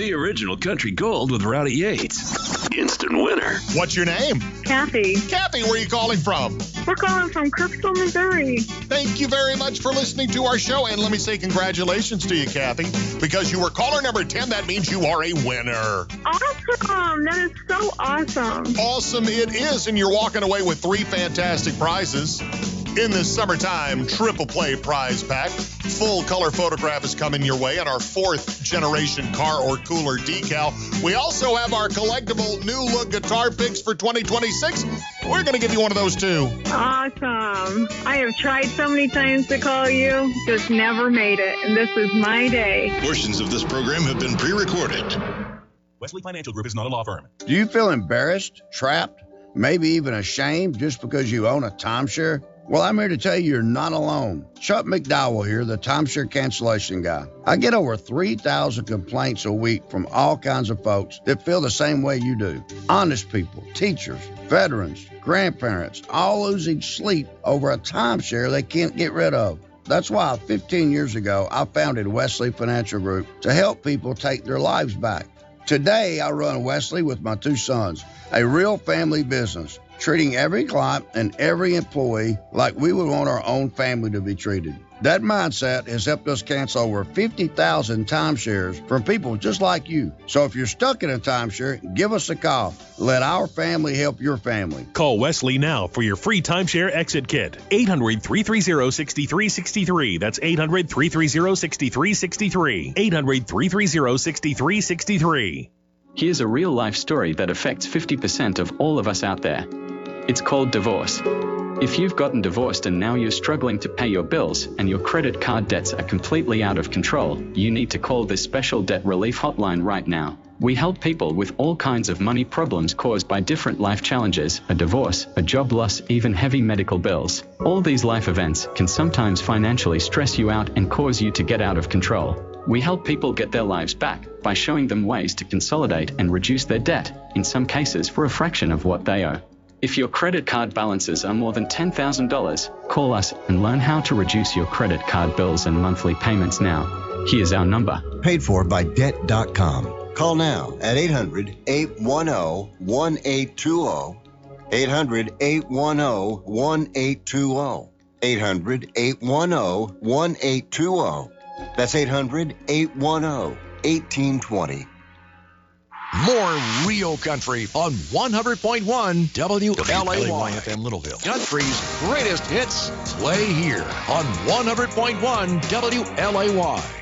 The original Country Gold with Rowdy Yates. Instant winner. What's your name? Kathy. Kathy, where are you calling from? We're calling from Crooksville, Missouri. Thank you very much for listening to our show. And let me say congratulations to you, Kathy, because you were caller number 10. That means you are a winner. Awesome. That is so awesome. Awesome it is. And you're walking away with 3 fantastic prizes. In this summertime triple play prize pack, full color photograph is coming your way on our 4th generation car or cooler decal. We also have our collectible new look guitar picks for 2026. We're going to give you one of those too. Awesome. I have tried so many times to call you, just never made it. And this is my day. Portions of this program have been pre-recorded. Wesley Financial Group is not a law firm. Do you feel embarrassed, trapped, maybe even ashamed just because you own a timeshare? Well, I'm here to tell you you're not alone. Chuck McDowell here, the timeshare cancellation guy. I get over 3,000 complaints a week from all kinds of folks that feel the same way you do. Honest people, teachers, veterans, grandparents, all losing sleep over a timeshare they can't get rid of. That's why 15 years ago, I founded Wesley Financial Group to help people take their lives back. Today, I run Wesley with my 2 sons, a real family business, treating every client and every employee like we would want our own family to be treated. That mindset has helped us cancel over 50,000 timeshares from people just like you. So if you're stuck in a timeshare, give us a call. Let our family help your family. Call Wesley now for your free timeshare exit kit. 800-330-6363. That's 800-330-6363. 800-330-6363. Here's a real-life story that affects 50% of all of us out there. It's called divorce. If you've gotten divorced and now you're struggling to pay your bills and your credit card debts are completely out of control, you need to call this special debt relief hotline right now. We help people with all kinds of money problems caused by different life challenges, a divorce, a job loss, even heavy medical bills. All these life events can sometimes financially stress you out and cause you to get out of control. We help people get their lives back by showing them ways to consolidate and reduce their debt, in some cases for a fraction of what they owe. If your credit card balances are more than $10,000, call us and learn how to reduce your credit card bills and monthly payments now. Here's our number. Paid for by Debt.com. Call now at 800-810-1820. 800-810-1820. 800-810-1820. That's 800-810-1820. More Rio Country on 100.1 WLAY FM Littleville. Country's greatest hits play here on 100.1 WLAY.